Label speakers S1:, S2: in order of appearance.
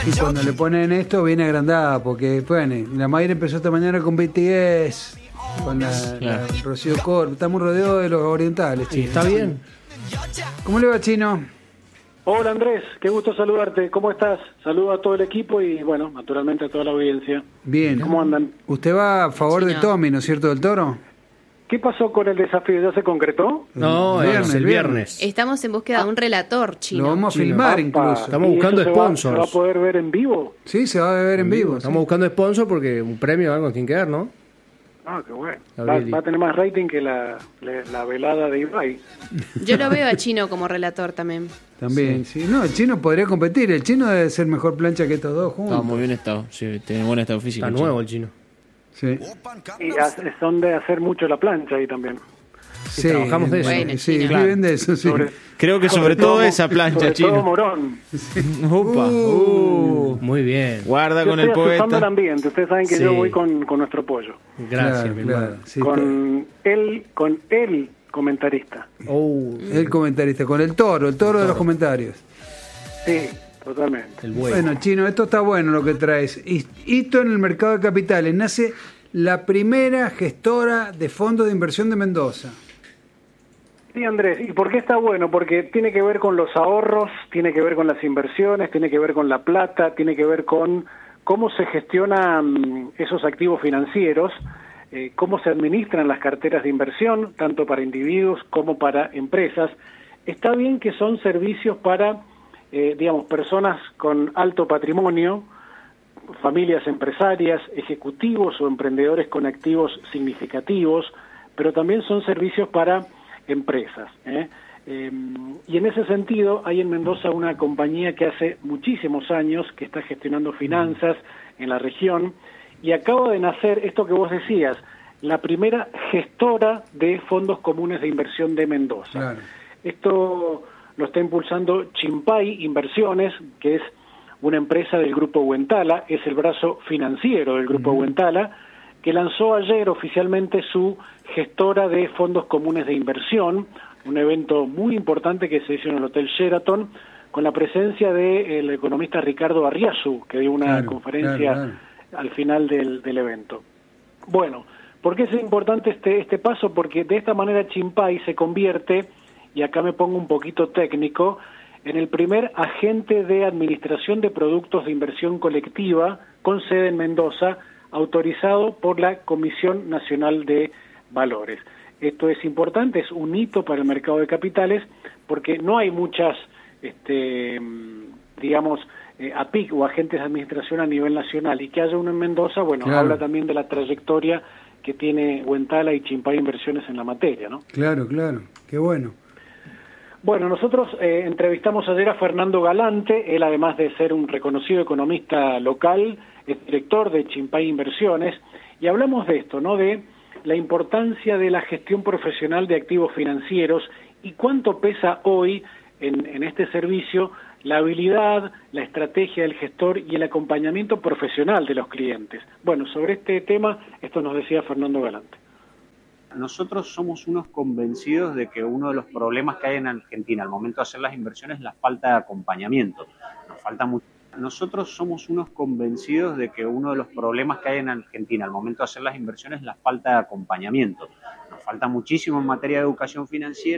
S1: Y cuando le ponen esto, viene agrandada, porque bueno, la Mayra empezó esta mañana con BTS, con la Rocío Cor, estamos rodeados de los orientales, Chino.
S2: Está bien.
S1: ¿Cómo le va, Chino?
S3: Hola Andrés, qué gusto saludarte. ¿Cómo estás? Saludo a todo el equipo y, bueno, naturalmente a toda la audiencia.
S1: Bien.
S3: ¿Cómo andan?
S1: Usted va a favor de Tommy, ¿no es cierto, del Toro?
S3: ¿Qué pasó con el desafío? ¿Ya se concretó?
S2: No, el viernes.
S4: Estamos en búsqueda de un relator, Chino.
S1: Lo vamos a filmar incluso.
S2: Estamos buscando sponsors.
S3: ¿Se va a poder ver en vivo?
S1: Sí, se va a ver en vivo.
S2: Estamos buscando sponsors porque un premio algo tiene que ver, ¿no?
S3: Ah, qué bueno. Va a tener más rating que la velada de Ibai.
S4: Yo lo veo a Chino como relator también.
S1: También, sí. No, el Chino podría competir. El Chino debe ser mejor plancha que estos dos juntos.
S5: Está muy bien estado, sí, tiene buen estado físico.
S2: Está nuevo el Chino.
S1: Sí.
S3: Y son de hacer mucho la plancha ahí también.
S1: Sí,
S2: trabajamos de eso.
S4: Bueno,
S1: sí,
S4: Chino.
S1: viven de eso, sí.
S5: Creo que sobre todo esa plancha,
S3: sobre
S5: Chino.
S3: todo Morón.
S5: Upa,
S2: Muy bien.
S5: guarda
S3: Yo
S5: con el
S3: estoy asustando el
S5: poeta.
S3: ambiente. Ustedes saben que
S2: Sí.
S3: yo voy con nuestro pollo.
S2: Gracias, mi hermano.
S1: Sí,
S3: Con el comentarista.
S1: el comentarista, con el toro de los comentarios.
S3: Sí, totalmente.
S2: El buey.
S1: Bueno, Chino, esto está bueno lo que traes. Hito en el mercado de capitales. Nace la primera gestora de fondos de inversión de Mendoza.
S3: Sí, Andrés, ¿y por qué está bueno? Porque tiene que ver con los ahorros, tiene que ver con las inversiones, tiene que ver con la plata, tiene que ver con cómo se gestionan esos activos financieros, cómo se administran las carteras de inversión, tanto para individuos como para empresas. Está bien que son servicios para, personas con alto patrimonio, familias empresarias, ejecutivos o emprendedores con activos significativos, pero también son servicios para empresas. Y en ese sentido hay en Mendoza una compañía que hace muchísimos años que está gestionando finanzas en la región y acaba de nacer esto que vos decías, la primera gestora de fondos comunes de inversión de Mendoza.
S1: Claro.
S3: Esto lo está impulsando Chimpay Inversiones, que es una empresa del Grupo Huentala, es el brazo financiero del Grupo Huentala, que lanzó ayer oficialmente su gestora de fondos comunes de inversión, un evento muy importante que se hizo en el Hotel Sheraton, con la presencia del economista Ricardo Arriazu, que dio una conferencia al final del evento. Bueno, ¿por qué es importante este paso? Porque de esta manera Chimpay se convierte, y acá me pongo un poquito técnico, en el primer agente de administración de productos de inversión colectiva con sede en Mendoza, autorizado por la Comisión Nacional de Valores. Esto es importante, es un hito para el mercado de capitales, porque no hay muchas, APIC o agentes de administración a nivel nacional, y que haya uno en Mendoza, habla también de la trayectoria que tiene Huentala y Chimpay Inversiones en la materia, ¿no?
S1: Claro, qué bueno.
S3: Bueno, nosotros entrevistamos ayer a Fernando Galante, él además de ser un reconocido economista local, es director de Chimpay Inversiones, y hablamos de esto, ¿no? De la importancia de la gestión profesional de activos financieros y cuánto pesa hoy en este servicio la habilidad, la estrategia del gestor y el acompañamiento profesional de los clientes. Bueno, sobre este tema, esto nos decía Fernando Galante.
S6: Nosotros somos unos convencidos de que uno de los problemas que hay en Argentina al momento de hacer las inversiones es la falta de acompañamiento. Nosotros somos unos convencidos de que uno de los problemas que hay en Argentina al momento de hacer las inversiones es la falta de acompañamiento. Nos falta muchísimo en materia de educación financiera.